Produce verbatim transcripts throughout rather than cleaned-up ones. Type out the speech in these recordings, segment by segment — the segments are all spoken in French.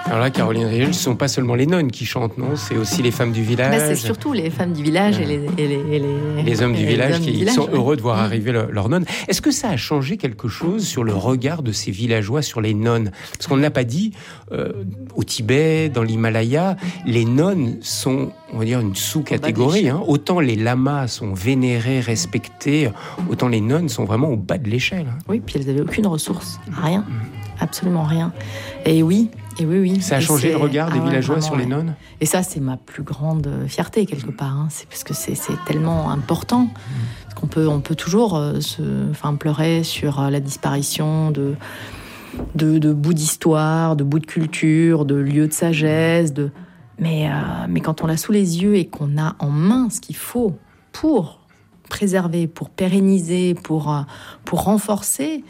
Alors là, Caroline Riegel, ce ne sont pas seulement les nonnes qui chantent, non ? C'est aussi les femmes du village. Bah, c'est surtout les femmes du village et les, et les, et les, les hommes du village hommes qui du village, sont ouais. heureux de voir arriver leurs leur nonnes. Est-ce que ça a changé quelque chose sur le regard de ces villageois sur les nonnes ? Parce qu'on ne l'a pas dit, euh, au Tibet, dans l'Himalaya, les nonnes sont, on va dire, une sous-catégorie. Hein. Autant les lamas sont vénérés, respectés, autant les nonnes sont vraiment au bas de l'échelle. Oui, puis elles n'avaient aucune ressource, rien, absolument rien. Et oui, et oui, oui. Ça a et changé c'est... le regard des ah ouais, villageois vraiment, sur les ouais. nonnes ? Et ça, c'est ma plus grande fierté, quelque part. Hein. C'est parce que c'est, c'est tellement important. Mmh. Parce qu'on peut, on peut toujours euh, se, enfin, pleurer sur euh, la disparition de, de, de bouts d'histoire, de bouts de culture, de lieux de sagesse. De... Mais, euh, mais quand on l'a sous les yeux et qu'on a en main ce qu'il faut pour préserver, pour pérenniser, pour, euh, pour renforcer,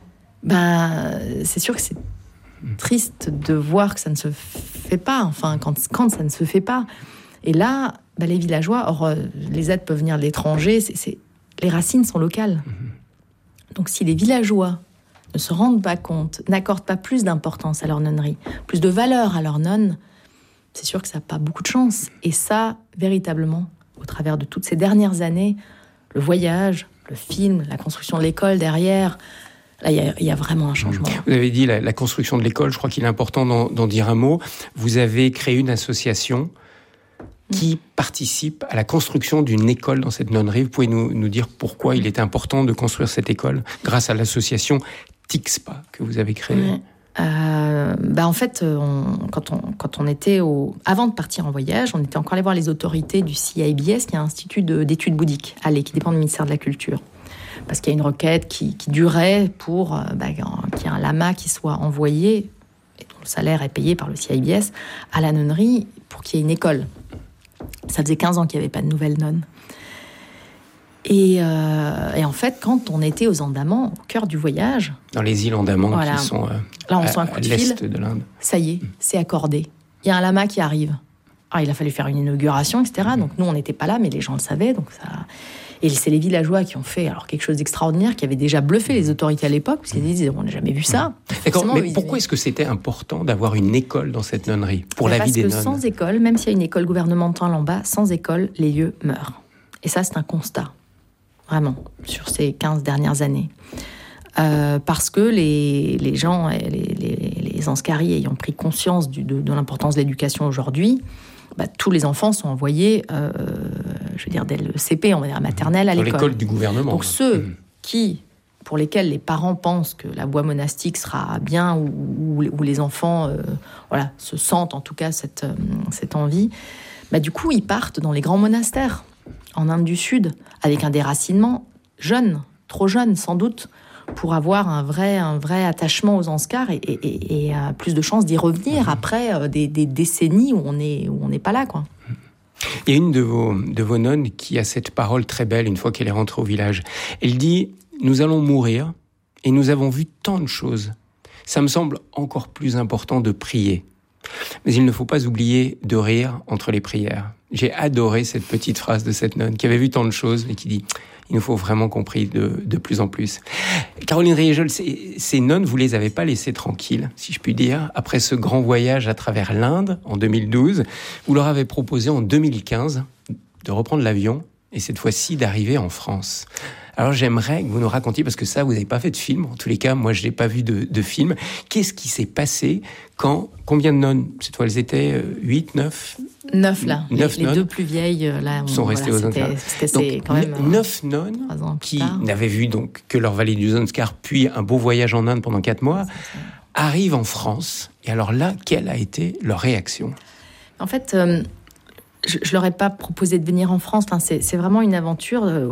ben, c'est sûr que c'est triste de voir que ça ne se fait pas, enfin, quand, quand ça ne se fait pas. Et là, bah, les villageois, or, euh, les aides peuvent venir de l'étranger, c'est, c'est, les racines sont locales. Mmh. Donc si les villageois ne se rendent pas compte, n'accordent pas plus d'importance à leur nonnerie, plus de valeur à leur nonne, c'est sûr que ça n'a pas beaucoup de chance. Et ça, véritablement, au travers de toutes ces dernières années, le voyage, le film, la construction de l'école derrière... Là, il y, y a vraiment un changement. Vous avez dit la, la construction de l'école, je crois qu'il est important d'en, d'en dire un mot. Vous avez créé une association qui mmh. participe à la construction d'une école dans cette nonnerie. Vous pouvez nous, nous dire pourquoi il est important de construire cette école grâce à l'association Tixpa que vous avez créée. Mmh. Euh, bah en fait, on, quand, on, quand on était au... Avant de partir en voyage, on était encore allé voir les autorités du C I B S, qui est un institut de, d'études bouddhiques, allez, qui dépend du ministère de la Culture. Parce qu'il y a une requête qui, qui durait pour bah, qu'il y ait un lama qui soit envoyé, et dont le salaire est payé par le C I B S, à la nonnerie pour qu'il y ait une école. Ça faisait quinze ans qu'il n'y avait pas de nouvelles nonnes. Et, euh, et en fait, quand on était aux Andamans, au cœur du voyage... Dans les îles Andamans voilà, qui sont euh, là, on à, sent un coup à de l'est fil, de l'Inde. Ça y est, c'est accordé. Il y a un lama qui arrive. Alors, il a fallu faire une inauguration, et cetera. Donc nous, on n'était pas là, mais les gens le savaient, donc ça... Et c'est les villageois qui ont fait alors quelque chose d'extraordinaire, qui avait déjà bluffé les autorités à l'époque, parce qu'ils disaient on n'a jamais vu ça. D'accord, mais pourquoi est-ce que c'était important d'avoir une école dans cette nonnerie pour la vie des nonnes ? Parce que sans école, même s'il y a une école gouvernementale en bas, sans école, les lieux meurent. Et ça, c'est un constat, vraiment, sur ces quinze dernières années. Euh, parce que les, les gens, les, les, les Anskaris ayant pris conscience du, de, de l'importance de l'éducation aujourd'hui, bah, tous les enfants sont envoyés, euh, je veux dire, dès le C P, on va dire maternelle, à dans l'école. Dans l'école du gouvernement. Donc ceux mmh. qui, pour lesquels les parents pensent que la voie monastique sera bien, ou, ou, ou les enfants euh, voilà, se sentent en tout cas cette, euh, cette envie, bah, du coup, ils partent dans les grands monastères, en Inde du Sud, avec un déracinement jeune, trop jeune sans doute, pour avoir un vrai, un vrai attachement aux Anskars et, et, et, et euh, plus de chances d'y revenir mmh. après euh, des, des décennies où on n'est où on n'est pas là, quoi. Il y a une de vos, de vos nonnes qui a cette parole très belle une fois qu'elle est rentrée au village. Elle dit « Nous allons mourir et nous avons vu tant de choses. Ça me semble encore plus important de prier. Mais il ne faut pas oublier de rire entre les prières. » J'ai adoré cette petite phrase de cette nonne qui avait vu tant de choses et qui dit « Il nous faut vraiment qu'on prie de, de plus en plus. » Caroline Riegel, ces, ces nonnes, vous les avez pas laissées tranquilles, si je puis dire. Après ce grand voyage à travers l'Inde en deux mille douze, vous leur avez proposé en deux mille quinze de reprendre l'avion et cette fois-ci d'arriver en France. Alors j'aimerais que vous nous racontiez, parce que ça, vous n'avez pas fait de film. En tous les cas, moi, je n'ai pas vu de, de film. Qu'est-ce qui s'est passé quand... Combien de nonnes ? Cette fois, elles étaient huit, neuf Neuf, là. Neuf les, les deux plus vieilles, là, sont restées aux Zanskars. Donc, quand même, neuf nonnes qui tard. n'avaient vu donc que leur vallée du Zanskar, puis un beau voyage en Inde pendant quatre mois, arrivent en France. Et alors là, quelle a été leur réaction ? En fait... Euh... Je ne leur ai pas proposé de venir en France. Enfin, c'est, c'est vraiment une aventure. Euh,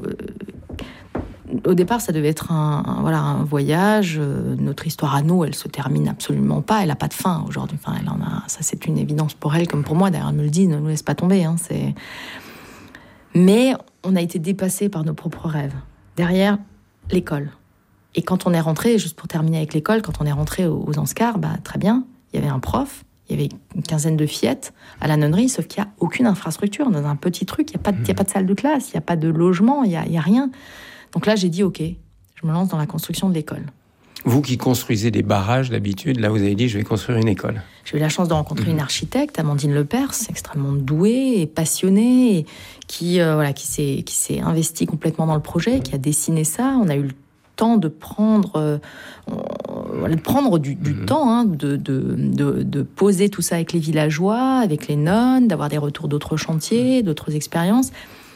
au départ, ça devait être un, un, voilà, un voyage. Euh, notre histoire à nous, elle ne se termine absolument pas. Elle n'a pas de fin aujourd'hui. Enfin, elle en a, ça, c'est une évidence pour elle comme pour moi. D'ailleurs, elle me le dit, ne nous laisse pas tomber. Hein, c'est... Mais on a été dépassés par nos propres rêves. Derrière, l'école. Et quand on est rentré, juste pour terminer avec l'école, quand on est rentré aux, aux Anskars, bah, très bien, il y avait un prof. Il y avait une quinzaine de fillettes à la nonnerie, sauf qu'il n'y a aucune infrastructure. Dans un petit truc, il n'y a, mmh. a pas de salle de classe, il n'y a pas de logement, il n'y a, a rien. Donc là, j'ai dit, OK, je me lance dans la construction de l'école. Vous qui construisez des barrages d'habitude, là vous avez dit je vais construire une école. J'ai eu la chance de rencontrer mmh. une architecte, Amandine Lepers, extrêmement douée et passionnée, et qui, euh, voilà, qui, s'est, qui s'est investie complètement dans le projet, qui a dessiné ça. On a eu le temps de prendre, euh, de prendre du, du mmh. temps, hein, de, de, de, de poser tout ça avec les villageois, avec les nonnes, d'avoir des retours d'autres chantiers, d'autres expériences.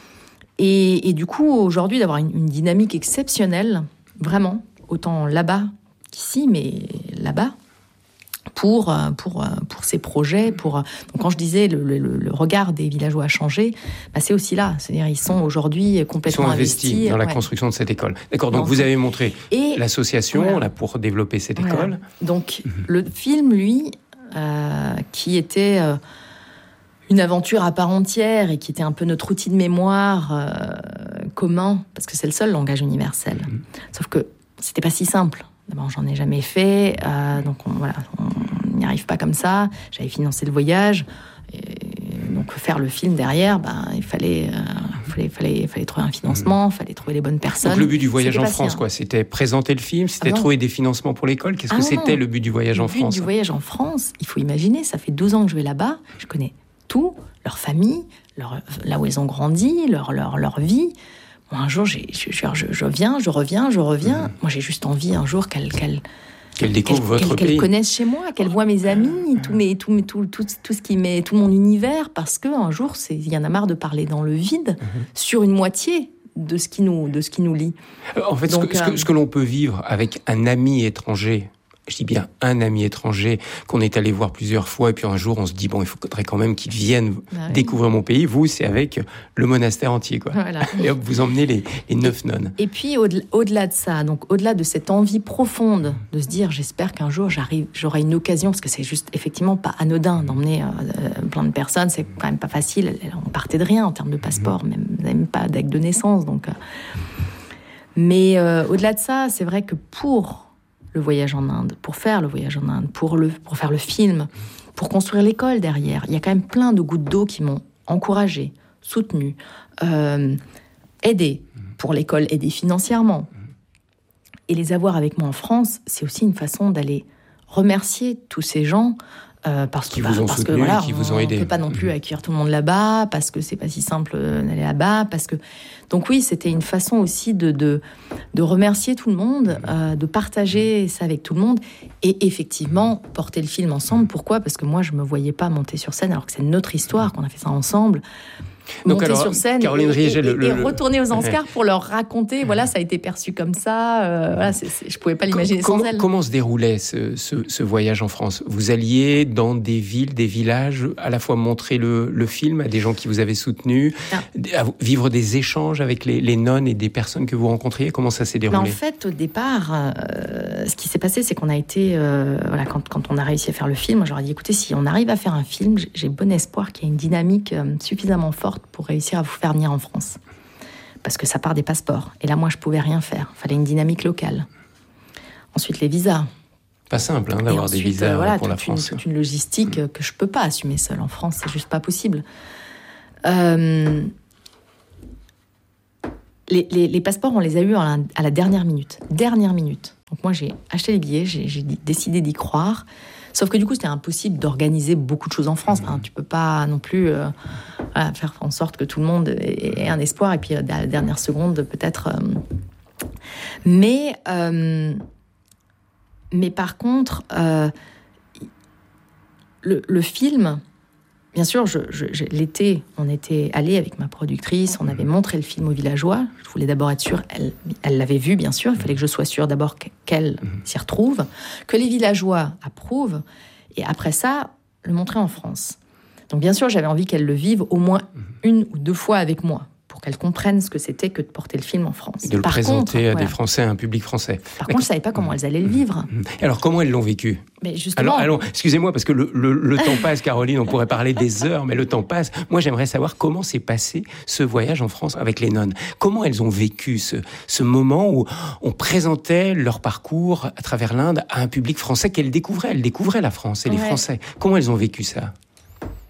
Et, et du coup, aujourd'hui, d'avoir une, une dynamique exceptionnelle, vraiment, autant là-bas qu'ici, mais là-bas, pour, pour, pour ces projets. Pour... Donc, quand je disais le, le, le regard des villageois a changé, bah c'est aussi là. C'est-à-dire ils sont aujourd'hui complètement ils sont investis, investis dans la ouais. construction de cette école. D'accord, donc, donc vous avez montré et, l'association voilà. là, pour développer cette voilà. école. Donc, mmh. le film, lui, euh, qui était... Euh, une aventure à part entière et qui était un peu notre outil de mémoire euh, commun, parce que c'est le seul langage universel. Mmh. Sauf que c'était pas si simple. D'abord, j'en ai jamais fait, euh, donc on, voilà, on n'y arrive pas comme ça. J'avais financé le voyage, et donc faire le film derrière, ben il fallait, euh, fallait, fallait, fallait trouver un financement, il mmh. fallait trouver les bonnes personnes. Donc le but du voyage en France, quoi, c'était présenter le film, c'était ah trouver des financements pour l'école. Qu'est-ce ah que c'était non. le but du voyage le en France? Le but du voyage en France, il faut imaginer, ça fait douze ans que je vais là-bas, je connais tout, leur famille, leur, là où ils ont grandi, leur, leur, leur vie. Moi, un jour, j'ai, je, je, je viens, je reviens, je reviens. Mmh. Moi, j'ai juste envie un jour qu'elle, qu'elle, qu'elle découvre qu'elle, votre qu'elle, pays. Qu'elle connaisse chez moi, qu'elle voie mes amis, tout, mes, tout, mes, tout, tout, tout ce qui met, tout mon univers, parce qu'un jour, il y en a marre de parler dans le vide mmh. sur une moitié de ce qui nous, de ce qui nous lie. En fait, Donc, ce, que, euh, ce, que, ce que l'on peut vivre avec un ami étranger, je dis bien un ami étranger qu'on est allé voir plusieurs fois, et puis un jour on se dit bon, il faudrait quand même qu'il vienne ah oui. découvrir mon pays. Vous, c'est avec le monastère entier, quoi. Voilà. Et hop, vous emmenez les, les neuf et, nonnes. Et puis au-delà, au-delà de ça, donc au-delà de cette envie profonde de se dire j'espère qu'un jour j'arrive, j'aurai une occasion, parce que c'est juste effectivement pas anodin d'emmener euh, plein de personnes, c'est quand même pas facile. On partait de rien en termes de passeport, même, même pas d'acte de naissance, donc. Euh... Mais euh, au-delà de ça, c'est vrai que pour le voyage en Inde, pour faire le voyage en Inde, pour, le, pour faire le film, pour construire l'école derrière. Il y a quand même plein de gouttes d'eau qui m'ont encouragée, soutenue, euh, aidée pour l'école, aidée financièrement. Et les avoir avec moi en France, c'est aussi une façon d'aller remercier tous ces gens Euh, parce qui que, vous bah, ont parce soutenu, que, voilà, qui vous ont aidé. On ne peut pas non plus accueillir tout le monde là-bas, parce que c'est pas si simple d'aller là-bas, parce que donc oui, c'était une façon aussi de de, de remercier tout le monde, euh, de partager ça avec tout le monde, et effectivement porter le film ensemble. Pourquoi ? Parce que moi, je me voyais pas monter sur scène, alors que c'est notre histoire, qu'on a fait ça ensemble. Donc monter alors, sur scène Caroline et, Riegel, et, le, et le, retourner aux Oscars pour leur raconter, voilà, ça a été perçu comme ça, euh, voilà, c'est, c'est, je pouvais pas l'imaginer comment, sans elle. Comment se déroulait ce, ce, ce voyage en France ? Vous alliez dans des villes, des villages, à la fois montrer le, le film à des gens qui vous avaient soutenu, ah. vivre des échanges avec les, les nonnes et des personnes que vous rencontriez. Comment ça s'est déroulé ? Mais en fait, au départ, euh, ce qui s'est passé, c'est qu'on a été, euh, voilà, quand, quand on a réussi à faire le film, j'aurais dit, écoutez, si on arrive à faire un film, j'ai, j'ai bon espoir qu'il y ait une dynamique euh, suffisamment forte pour réussir à vous faire venir en France. Parce que ça part des passeports. Et là, moi, je pouvais rien faire. Il fallait une dynamique locale. Ensuite, les visas. Pas simple hein, d'avoir ensuite, des visas euh, voilà, pour la France. Une, toute une logistique mmh. que je peux pas assumer seule. En France, c'est juste pas possible. Euh... Les, les, les passeports, on les a eus à la, à la dernière minute. Dernière minute. Donc moi, j'ai acheté les billets, j'ai, j'ai décidé d'y croire. Sauf que du coup, c'était impossible d'organiser beaucoup de choses en France. Enfin, tu peux pas non plus euh, voilà, faire en sorte que tout le monde ait un espoir. Et puis, à la dernière seconde, peut-être... Euh... Mais, euh... mais par contre, euh... le, le film... Bien sûr, je, je, je, l'été, on était allé avec ma productrice, on avait montré le film aux villageois. Je voulais d'abord être sûre, elle, elle l'avait vu, bien sûr. Il fallait que je sois sûre d'abord qu'elle s'y retrouve, que les villageois approuvent, et après ça, le montrer en France. Donc bien sûr, j'avais envie qu'elle le vive au moins une ou deux fois avec moi, pour qu'elle comprenne ce que c'était que de porter le film en France. Et de le Par présenter contre, à voilà. des Français, à un public français. Par D'accord. contre, je ne savais pas comment elles allaient le vivre. Et alors, comment elles l'ont vécu ? Mais justement... Alors, alors, excusez-moi, parce que le, le, le temps passe, Caroline, on pourrait parler des heures, mais le temps passe. Moi, j'aimerais savoir comment s'est passé ce voyage en France avec les nonnes. Comment elles ont vécu ce, ce moment où on présentait leur parcours à travers l'Inde à un public français qu'elles découvraient. Elles découvraient la France et les ouais. Français. Comment elles ont vécu ça ?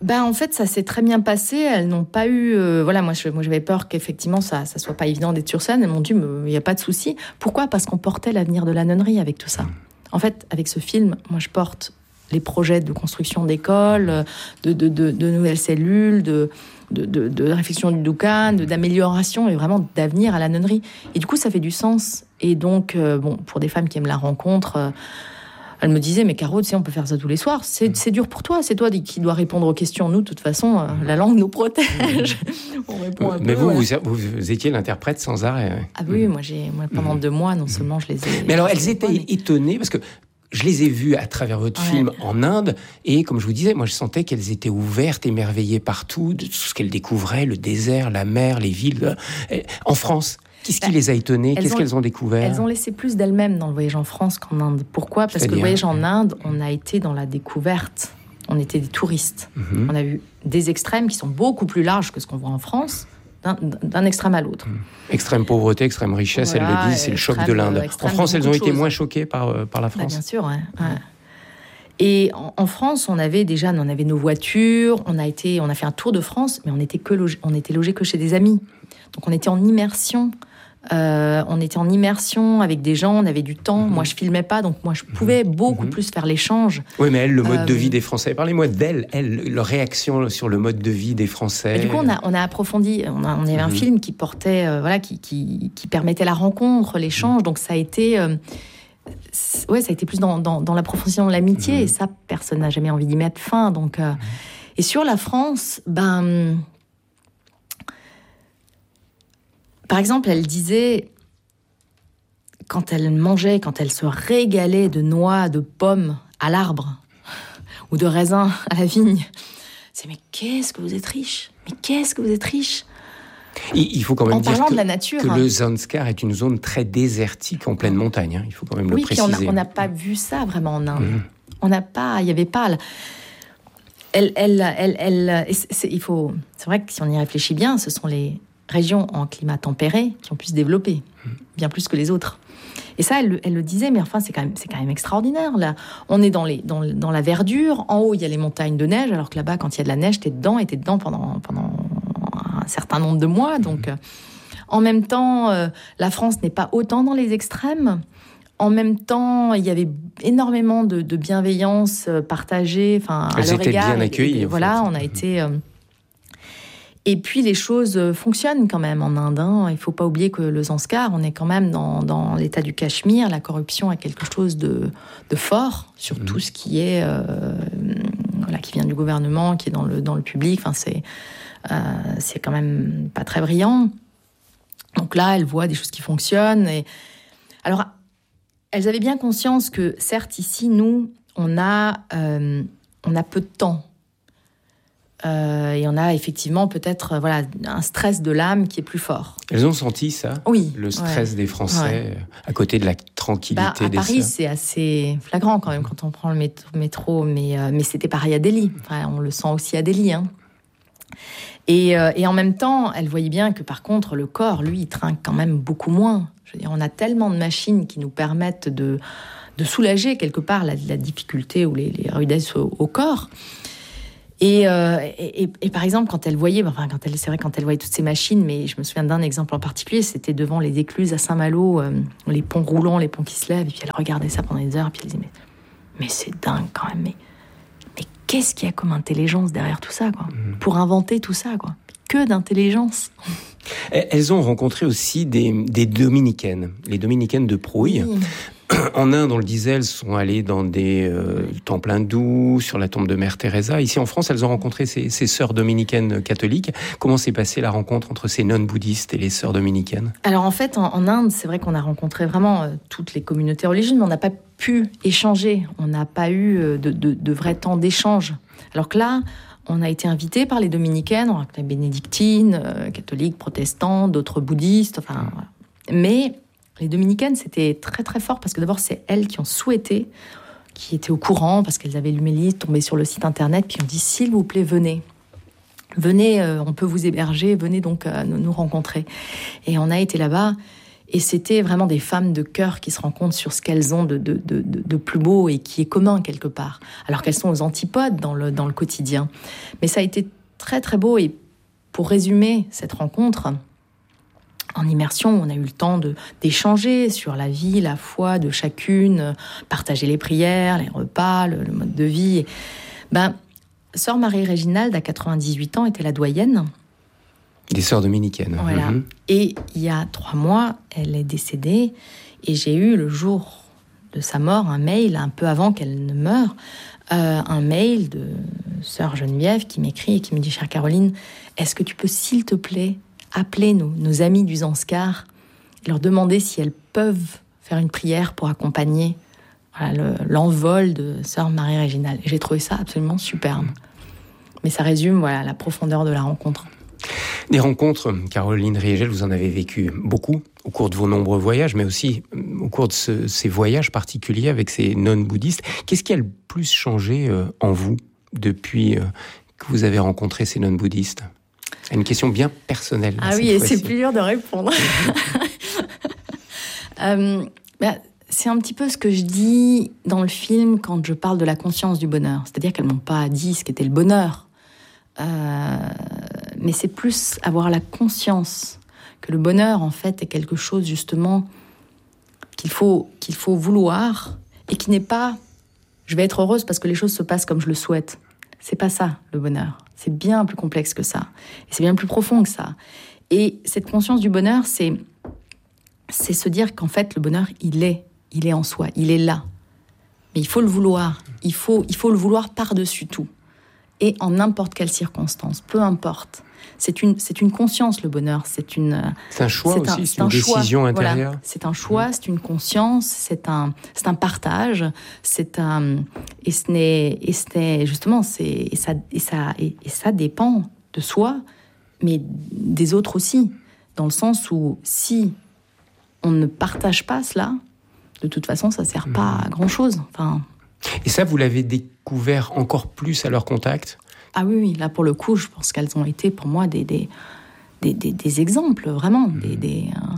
Ben, en fait, ça s'est très bien passé. Elles n'ont pas eu... Euh, voilà, moi, je, moi, j'avais peur qu'effectivement, ça ne soit pas évident d'être sur scène. Elles m'ont dit, il n'y a pas de souci. Pourquoi ? Parce qu'on portait l'avenir de la nonnerie avec tout ça. En fait, avec ce film, moi, je porte les projets de construction d'écoles, de, de, de, de nouvelles cellules, de, de, de, de réflexion du Doukan, de, d'amélioration et vraiment d'avenir à la nonnerie. Et du coup, ça fait du sens. Et donc, euh, bon, pour des femmes qui aiment la rencontre... Euh, Elle me disait, mais Caro, tu sais, on peut faire ça tous les soirs. C'est, c'est dur pour toi, c'est toi qui dois répondre aux questions. Nous, de toute façon, euh, la langue nous protège. On répond un mais peu, vous, voilà. vous, vous étiez l'interprète sans arrêt. Ah oui, mmh. moi, j'ai, moi, pendant mmh. deux mois, non seulement je les ai... Mais alors, elles étaient mais... étonnées, parce que je les ai vues à travers votre ouais. film en Inde, et comme je vous disais, moi, je sentais qu'elles étaient ouvertes, émerveillées partout, de tout ce qu'elles découvraient, le désert, la mer, les villes. En France, qu'est-ce qui bah, les a étonnées ? Qu'est-ce ont, qu'elles ont découvert ? Elles ont laissé plus d'elles-mêmes dans le voyage en France qu'en Inde. Pourquoi ? Parce que le voyage en Inde, on a été dans la découverte. On était des touristes. Mm-hmm. On a vu des extrêmes qui sont beaucoup plus larges que ce qu'on voit en France, d'un, d'un extrême à l'autre. Mm. Extrême pauvreté, extrême richesse, voilà, elles le disent, c'est extrême, le choc de l'Inde. En France, elles ont été choses. moins choquées par, par la France. Bah, bien sûr, ouais. ouais. Et en, en France, on avait déjà, on avait nos voitures, on a été, on a fait un tour de France, mais on était que logé, on était logé que chez des amis. Donc on était en immersion. Euh, on était en immersion avec des gens, on avait du temps. Mmh. Moi, je filmais pas, donc moi, je pouvais beaucoup mmh. plus faire l'échange. Oui, mais elle, le mode euh, de vie des Français. Parlez-moi d'elle, elle, leur réaction sur le mode de vie des Français. Et du coup, on a, on a approfondi. On, a, on avait mmh. un film qui portait, euh, voilà, qui, qui, qui permettait la rencontre, l'échange. Mmh. Donc, ça a été, euh, ouais, ça a été plus dans, dans, dans l'approfondissement de l'amitié. Mmh. Et ça, personne n'a jamais envie d'y mettre fin. Donc, euh, mmh. et sur la France, ben. Par exemple, elle disait, quand elle mangeait, quand elle se régalait de noix, de pommes à l'arbre, ou de raisins à la vigne, c'est mais qu'est-ce que vous êtes riche ? Mais qu'est-ce que vous êtes riche ? Il faut quand même en dire parlant que, de la nature, que hein. le Zanskar est une zone très désertique en pleine montagne. Hein. Il faut quand même oui, le préciser. Oui, on n'a pas vu ça vraiment en Inde. Mmh. On n'a pas, il n'y avait pas... Elle, elle, elle, elle, c'est, il faut, c'est vrai que si on y réfléchit bien, ce sont les régions en climat tempéré qui ont pu se développer, bien plus que les autres. Et ça, elle, elle le disait, mais enfin, c'est quand même, c'est quand même extraordinaire. Là, on est dans, les, dans, dans la verdure. En haut, il y a les montagnes de neige, alors que là-bas, quand il y a de la neige, t'es dedans, et t'es dedans pendant, pendant un certain nombre de mois. Donc, euh, en même temps, euh, la France n'est pas autant dans les extrêmes. En même temps, il y avait énormément de, de bienveillance partagée, enfin, à leur égard. Bien accueillies. Voilà, on a été... Euh, Et puis, les choses fonctionnent quand même en Inde. Hein. Il ne faut pas oublier que le Zanskar, on est quand même dans, dans l'état du Cachemire. La corruption est quelque chose de, de fort sur mmh. tout ce qui est, euh, voilà, qui vient du gouvernement, qui est dans le, dans le public. Enfin, c'est, euh, c'est quand même pas très brillant. Donc là, elle voit des choses qui fonctionnent. Et... Alors, elles avaient bien conscience que, certes, ici, nous, on a, euh, on a peu de temps. Euh, et on a effectivement peut-être euh, voilà, un stress de l'âme qui est plus fort. Elles ont senti ça ? Oui. Le stress ouais. des Français, ouais. à côté de la tranquillité bah, à des Paris, sœurs. C'est assez flagrant quand même quand on prend le métro, mais, euh, mais c'était pareil à Delhi. Enfin, on le sent aussi à Delhi. Hein. Et, euh, et en même temps, elle voyait bien que par contre, le corps, lui, il trinque quand même beaucoup moins. Je veux dire, on a tellement de machines qui nous permettent de, de soulager quelque part la, la difficulté ou les, les rudesses au, au corps. Et, euh, et, et, et par exemple, quand elle voyait, enfin, quand elle, c'est vrai, quand elle voyait toutes ces machines, mais je me souviens d'un exemple en particulier, c'était devant les écluses à Saint-Malo, euh, les ponts roulants, les ponts qui se lèvent, et puis elle regardait ça pendant des heures, et puis elle disait, mais, mais c'est dingue quand même, mais, mais qu'est-ce qu'il y a comme intelligence derrière tout ça, quoi, mmh. pour inventer tout ça, quoi. Que d'intelligence. Elles ont rencontré aussi des, des dominicaines, les dominicaines de Prouille. Oui. En Inde, on le disait, elles sont allées dans des euh, temples hindous, sur la tombe de Mère Teresa. Ici, en France, elles ont rencontré ces, ces sœurs dominicaines catholiques. Comment s'est passée la rencontre entre ces nonnes bouddhistes et les sœurs dominicaines ? Alors, en fait, en, en Inde, c'est vrai qu'on a rencontré vraiment euh, toutes les communautés religieuses, mais on n'a pas pu échanger. On n'a pas eu euh, de, de, de vrai temps d'échange. Alors que là, on a été invités par les dominicaines, on a rencontré bénédictines, euh, catholiques, protestants, d'autres bouddhistes, enfin, voilà. Mais... les dominicaines, c'était très très fort parce que d'abord, c'est elles qui ont souhaité, qui étaient au courant parce qu'elles avaient lu mes livres, tombé sur le site internet, puis on dit s'il vous plaît, venez. Venez, euh, on peut vous héberger, venez donc euh, nous, nous rencontrer. Et on a été là-bas Et c'était vraiment des femmes de cœur qui se rencontrent sur ce qu'elles ont de, de, de, de plus beau et qui est commun quelque part, alors qu'elles sont aux antipodes dans le, dans le quotidien. Mais ça a été très très beau. Et pour résumer cette rencontre, en immersion, on a eu le temps de, d'échanger sur la vie, la foi de chacune, partager les prières, les repas, le, le mode de vie. Ben, sœur Marie-Réginald, à quatre-vingt-dix-huit ans, était la doyenne. Des sœurs dominicaines. Voilà. Mm-hmm. Et il y a trois mois, elle est décédée. Et j'ai eu, le jour de sa mort, un mail, un peu avant qu'elle ne meure, euh, un mail de sœur Geneviève qui m'écrit et qui me dit « Chère Caroline, est-ce que tu peux, s'il te plaît, appeler nos, nos amis du Zanskar et leur demander si elles peuvent faire une prière pour accompagner voilà, le, l'envol de sœur Marie-Réginald ». Et j'ai trouvé ça absolument superbe. Mais ça résume voilà, la profondeur de la rencontre. Des rencontres, Caroline Riegel, vous en avez vécu beaucoup au cours de vos nombreux voyages, mais aussi au cours de ce, ces voyages particuliers avec ces nonnes bouddhistes. Qu'est-ce qui a le plus changé euh, en vous depuis euh, que vous avez rencontré ces nonnes bouddhistes ? C'est une question bien personnelle. Ah oui, et c'est plus dur de répondre. euh, bah, c'est un petit peu ce que je dis dans le film quand je parle de la conscience du bonheur. C'est-à-dire qu'elles ne m'ont pas dit ce qu'était le bonheur. Euh, mais c'est plus avoir la conscience que le bonheur, en fait, est quelque chose, justement, qu'il faut, qu'il faut vouloir et qui n'est pas « je vais être heureuse parce que les choses se passent comme je le souhaite ». C'est pas ça, le bonheur. C'est bien plus complexe que ça. Et c'est bien plus profond que ça. Et cette conscience du bonheur, c'est, c'est se dire qu'en fait, le bonheur, il est. Il est en soi. Il est là. Mais il faut le vouloir. Il faut, il faut le vouloir par-dessus tout. Et en n'importe quelle circonstance. Peu importe. C'est une, c'est une conscience, le bonheur. C'est une... C'est un choix c'est aussi, un, c'est, c'est une décision intérieure. Voilà. C'est un choix, mmh. c'est une conscience, c'est un, c'est un partage, c'est un... Et ce n'est... Et ce n'est justement, c'est, et, ça, et, ça, et, et ça dépend de soi, mais des autres aussi. Dans le sens où, si on ne partage pas cela, de toute façon, ça ne sert mmh. pas à grand-chose. Enfin... Et ça, vous l'avez découvert encore plus à leur contact ? Ah oui, oui, là pour le coup, je pense qu'elles ont été pour moi des, des, des, des, des exemples, vraiment. Mmh. Des, des, euh...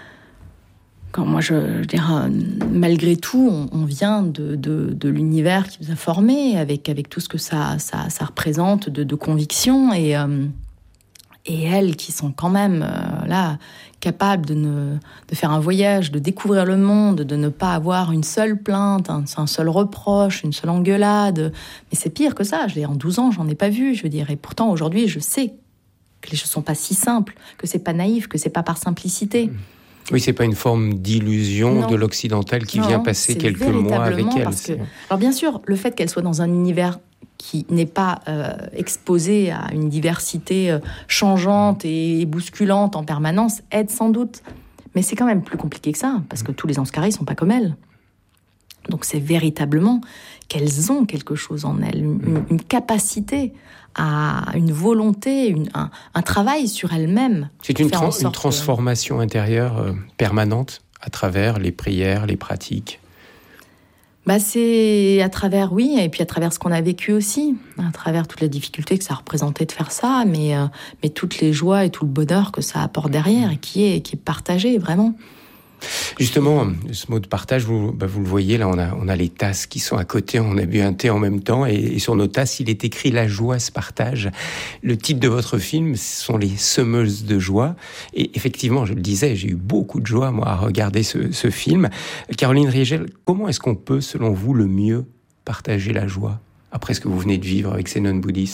Quand moi, je, je dirais, euh, malgré tout, on, on vient de, de, de l'univers qui nous a formés, avec, avec tout ce que ça, ça, ça représente de, de conviction. Et, euh, et elles qui sont quand même euh, là, capables de, ne, de faire un voyage, de découvrir le monde, de ne pas avoir une seule plainte, un, un seul reproche, une seule engueulade. Mais c'est pire que ça. Je veux dire, en douze ans, j'en ai pas vu, je veux dire. Et pourtant, aujourd'hui, je sais que les choses sont pas si simples, que c'est pas naïf, que c'est pas par simplicité. Oui, c'est pas une forme d'illusion non. de l'occidental qui non, vient passer quelques mois avec elle. Parce que... Alors bien sûr, le fait qu'elle soit dans un univers qui n'est pas euh, exposé à une diversité euh, changeante et bousculante en permanence, aide sans doute. Mais c'est quand même plus compliqué que ça, parce que tous les Zanskaris ne sont pas comme elle. Donc c'est véritablement qu'elles ont quelque chose en elles, une, une capacité, à une volonté, une, un, un travail sur elles-mêmes. C'est une, tra- une transformation que... intérieure euh, permanente à travers les prières, les pratiques. Bah c'est à travers, oui, et puis à travers ce qu'on a vécu aussi, à travers toutes les difficultés que ça représentait de faire ça, mais, euh, mais toutes les joies et tout le bonheur que ça apporte derrière, et qui est, qui est partagé, vraiment. Justement, ce mot de partage, vous, bah vous le voyez, là, on a, on a les tasses qui sont à côté, on a bu un thé en même temps, et, et sur nos tasses, il est écrit « La joie se partage ». Le titre de votre film, ce sont les semeuses de joie. Et effectivement, je le disais, j'ai eu beaucoup de joie, moi, à regarder ce, ce film. Caroline Riegel, comment est-ce qu'on peut, selon vous, le mieux partager la joie, après ce que vous venez de vivre avec ces nonnes bouddhistes ?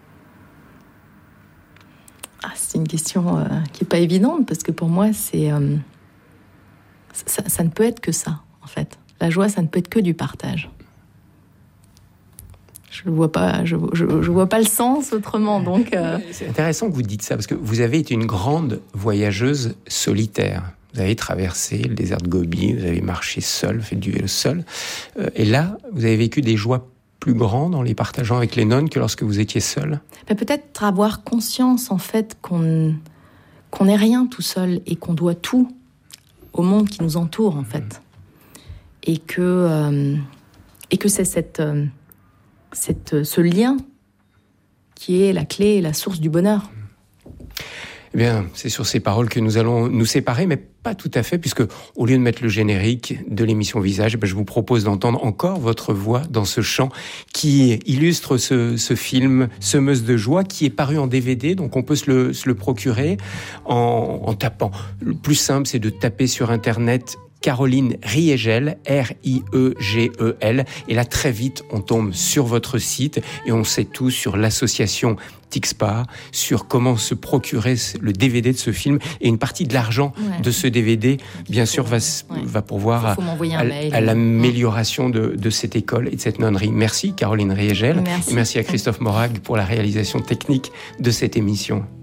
Ah, c'est une question euh, qui n'est pas évidente, parce que pour moi, c'est... Euh... Ça, ça ne peut être que ça, en fait. La joie, ça ne peut être que du partage. Je ne vois pas, je, je, je vois pas le sens autrement, donc... Euh... C'est intéressant que vous dites ça, parce que vous avez été une grande voyageuse solitaire. Vous avez traversé le désert de Gobi, vous avez marché seul, fait du vélo seul. Euh, et là, vous avez vécu des joies plus grandes en les partageant avec les nonnes que lorsque vous étiez seul. Mais peut-être avoir conscience, en fait, qu'on qu'on n'est rien tout seul et qu'on doit tout au monde qui nous entoure, en fait. Et que, euh, et que c'est cette, euh, cette, ce lien qui est la clé et la source du bonheur. Bien, c'est sur ces paroles que nous allons nous séparer, mais pas tout à fait, puisque au lieu de mettre le générique de l'émission Visage, ben, je vous propose d'entendre encore votre voix dans ce chant qui illustre ce, ce film Semeuse de joie, qui est paru en D V D, donc on peut se le, se le procurer en, en tapant. Le plus simple, c'est de taper sur Internet Caroline Riegel, R I E G E L, et là très vite on tombe sur votre site et on sait tout sur l'association Tixpa, sur comment se procurer le D V D de ce film, et une partie de l'argent ouais. de ce D V D bien sûr va, ouais. va pourvoir à, à, à l'amélioration de, de cette école et de cette nonnerie. Merci Caroline Riegel, merci. Et merci à Christophe Morag pour la réalisation technique de cette émission.